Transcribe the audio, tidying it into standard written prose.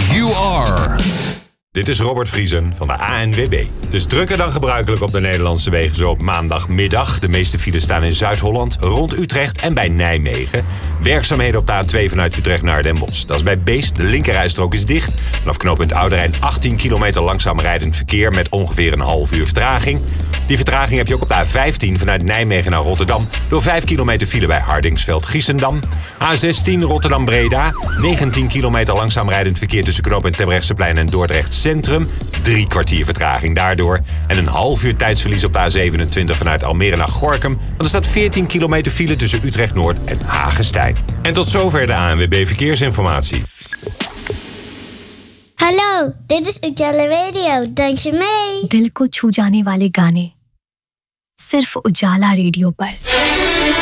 You are. Dit is Robert Vriesen van de ANWB. Het is drukker dan gebruikelijk op de Nederlandse wegen zo op maandagmiddag. De meeste files staan in Zuid-Holland, rond Utrecht en bij Nijmegen. Werkzaamheden op de A2 vanuit Utrecht naar Den Bosch. Dat is bij Beest, de linkerrijstrook is dicht. Vanaf knooppunt Oude Rijn 18 kilometer langzaam rijdend verkeer met ongeveer een half uur vertraging. Die vertraging heb je ook op de A15 vanuit Nijmegen naar Rotterdam. Door 5 kilometer file bij Hardingsveld-Giessendam. A16 Rotterdam-Breda. 19 kilometer langzaam rijdend verkeer tussen knooppunt Terbrechtseplein en Dordrecht Centrum. 3 kwartier vertraging daardoor. En een half uur tijdsverlies op de A27 vanuit Almere naar Gorinchem. Want er staat 14 kilometer file tussen Utrecht Noord en Hagestein. En tot zover de ANWB Verkeersinformatie. Hallo, dit is Ujala Radio. Dank je mee. दिल को छू जाने वाले गाने सिर्फ उजाला रेडियो पर।